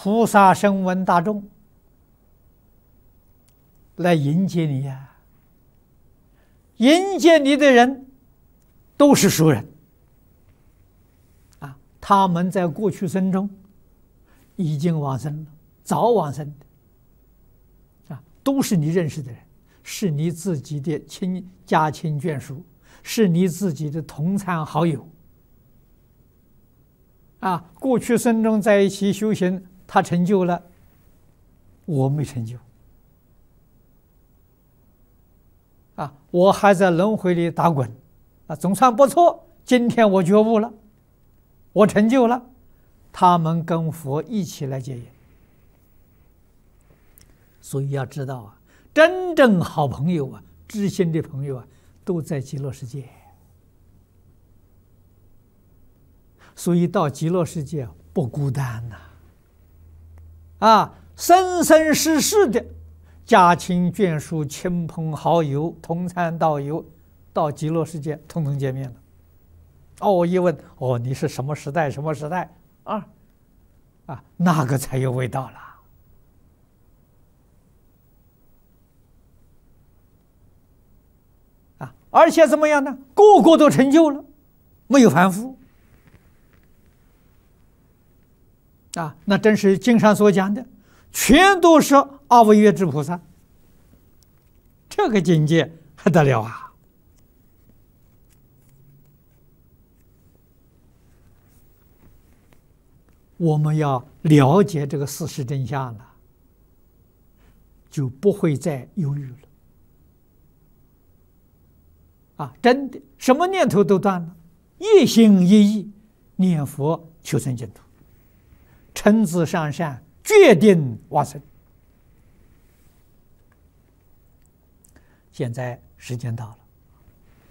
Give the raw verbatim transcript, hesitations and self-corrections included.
菩萨声闻大众来迎接你呀、啊！迎接你的人都是熟人啊，他们在过去生中已经往生了，早往生的啊，都是你认识的人，是你自己的亲家亲眷属，是你自己的同参好友啊。过去生中在一起修行，他成就了，我没成就啊，我还在轮回里打滚啊，总算不错。今天我觉悟了，我成就了，他们跟佛一起来结缘。所以要知道啊，真正好朋友啊，知心的朋友啊，都在极乐世界。所以到极乐世界不孤单呐、啊，啊，生生世世的家亲眷属、亲朋好友、同参道友，到极乐世界统统见面了。哦，一问，哦，你是什么时代？什么时代？啊，啊，那个才有味道了。啊，而且怎么样呢？个个都成就了，没有凡夫。啊，那真是经上所讲的，全都是阿惟越致菩萨，这个境界还得了啊！我们要了解这个事实真相了，就不会再犹豫了。啊，真的，什么念头都断了，一心一意念佛求生净土。诚挚上善，决定往生。现在时间到了。